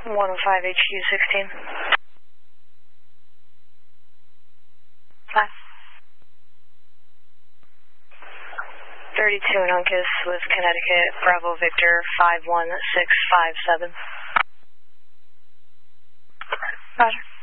105 HQ16. 5. 32 in Uncas with Connecticut, Bravo Victor 51657. Roger.